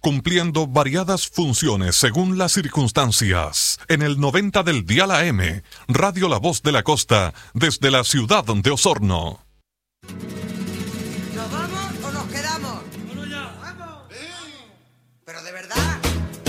cumpliendo variadas funciones según las circunstancias. En el 90 del dial AM, Radio La Voz de la Costa, desde la ciudad de Osorno. ¿Nos vamos o nos quedamos? Bueno, ya. ¡Vamos! Pero de verdad.